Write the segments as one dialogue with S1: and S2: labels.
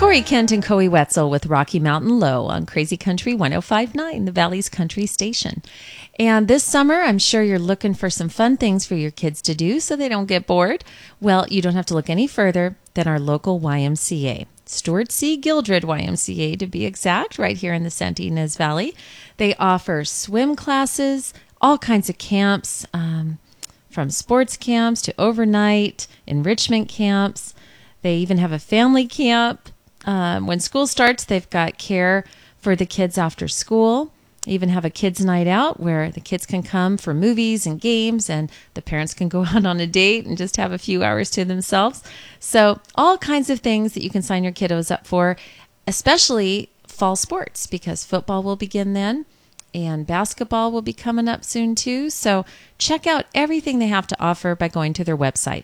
S1: Lori Kent and Coey Wetzel with Rocky Mountain Low on Crazy Country 105.9, the Valley's country station. And this summer, I'm sure you're looking for some fun things for your kids to do so they don't get bored. Well, you don't have to look any further than our local YMCA. Stuart C. Gildred YMCA, to be exact, right here in the Santa Ynez Valley. They offer swim classes, all kinds of camps, from sports camps to overnight, enrichment camps. They even have a family camp. When school starts, they've got care for the kids after school. They even have a kids' night out where the kids can come for movies and games, and the parents can go out on a date and just have a few hours to themselves. So all kinds of things that you can sign your kiddos up for, especially fall sports, because football will begin then. And basketball will be coming up soon too. So check out everything they have to offer by going to their website,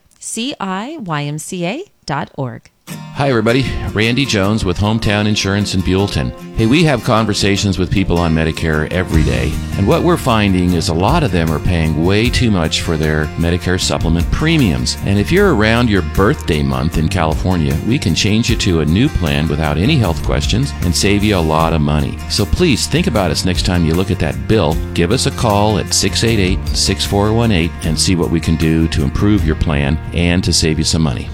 S1: CIYMCA.org.
S2: Hi everybody, Randy Jones with Hometown Insurance in Buellton. Hey, we have conversations with people on Medicare every day, and what we're finding is a lot of them are paying way too much for their Medicare supplement premiums. And if you're around your birthday month in California, we can change you to a new plan without any health questions and save you a lot of money. So please think about us next time you look at that bill. Give us a call at 688-6418 and see what we can do to improve your plan and to save you some money.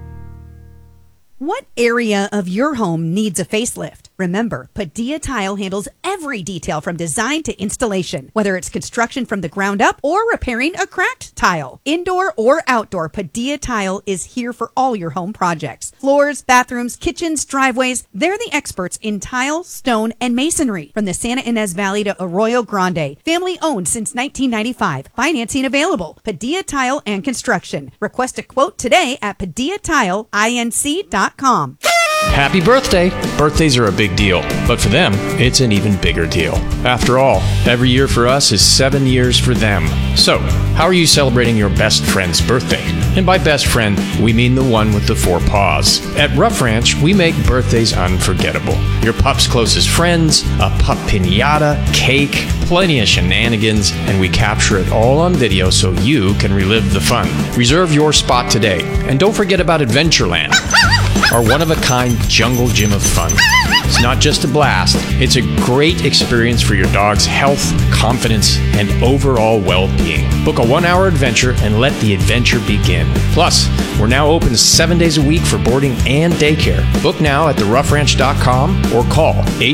S3: What area of your home needs a facelift? Remember, Padilla Tile handles every detail from design to installation, whether it's construction from the ground up or repairing a cracked tile. Indoor or outdoor, Padilla Tile is here for all your home projects. Floors, bathrooms, kitchens, driveways, they're the experts in tile, stone, and masonry. From the Santa Ynez Valley to Arroyo Grande. Family owned since 1995. Financing available. Padilla Tile and Construction. Request a quote today at PadillaTileINC.com.
S4: Happy birthday! Birthdays are a big deal, but for them, it's an even bigger deal. After all, every year for us is 7 years for them. So, how are you celebrating your best friend's birthday? And by best friend, we mean the one with the 4 paws. At Rough Ranch, we make birthdays unforgettable. Your pup's closest friends, a pup piñata, cake, plenty of shenanigans, and we capture it all on video so you can relive the fun. Reserve your spot today, and don't forget about Adventureland, our one-of-a-kind jungle gym of fun. It's not just a blast, it's a great experience for your dog's health, confidence, and overall well-being. Book a 1-hour adventure and let the adventure begin. Plus, we're now open 7 days a week for boarding and daycare. Book now at theroughranch.com or call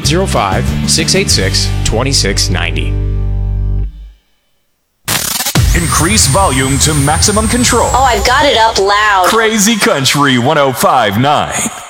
S4: 805-686-2690.
S5: Increase volume to maximum control.
S6: Oh, I've got it up loud.
S5: Crazy Country 105.9.